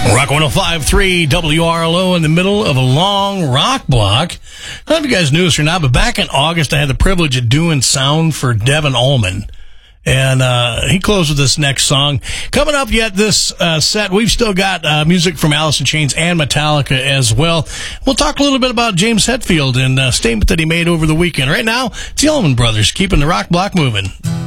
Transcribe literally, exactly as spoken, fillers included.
Rock one oh five point three W R L O in the middle of a long rock block. I don't know if you guys knew this or not, but back in August, I had the privilege of doing sound for Devin Allman. And uh he closed with this next song. Coming up yet this uh set, we've still got uh music from Alice in Chains and Metallica as well. We'll talk a little bit about James Hetfield and a statement that he made over the weekend. Right now, it's the Allman Brothers keeping the rock block moving.